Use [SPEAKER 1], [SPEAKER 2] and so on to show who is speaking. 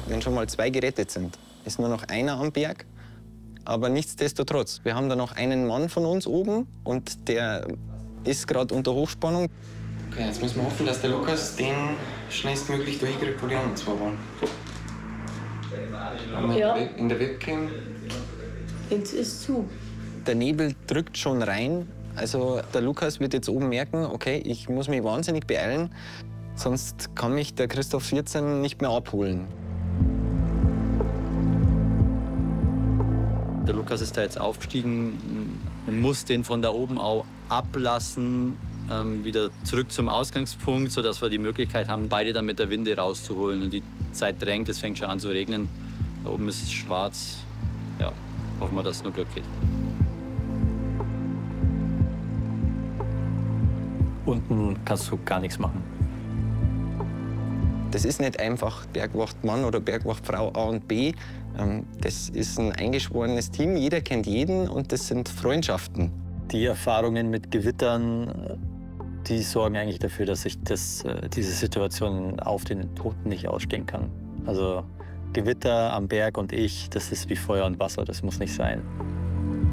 [SPEAKER 1] wenn schon mal 2 gerettet sind, ist nur noch einer am Berg. Aber nichtsdestotrotz, wir haben da noch einen Mann von uns oben und der ist gerade unter Hochspannung. Okay, jetzt müssen wir hoffen, dass der Lukas den schnellstmöglich durchkriegt, wo die anderen 2 waren.
[SPEAKER 2] Ja.
[SPEAKER 1] In der Webcam.
[SPEAKER 2] Jetzt ist zu.
[SPEAKER 1] Der Nebel drückt schon rein. Also der Lukas wird jetzt oben merken, okay, ich muss mich wahnsinnig beeilen, sonst kann mich der Christoph 14 nicht mehr abholen.
[SPEAKER 3] Der Lukas ist da jetzt aufgestiegen, muss den von da oben auch ablassen, wieder zurück zum Ausgangspunkt, sodass wir die Möglichkeit haben, beide dann mit der Winde rauszuholen. Und die Zeit drängt, es fängt schon an zu regnen. Da oben ist es schwarz. Ja, hoffen wir, dass es nur Glück geht. Unten kannst du gar nichts machen.
[SPEAKER 1] Das ist nicht einfach Bergwachtmann oder Bergwachtfrau A und B. Das ist ein eingeschworenes Team, jeder kennt jeden und das sind Freundschaften.
[SPEAKER 3] Die Erfahrungen mit Gewittern, die sorgen eigentlich dafür, dass ich diese Situation auf den Toten nicht ausstehen kann. Also Gewitter am Berg und ich, das ist wie Feuer und Wasser, das muss nicht sein.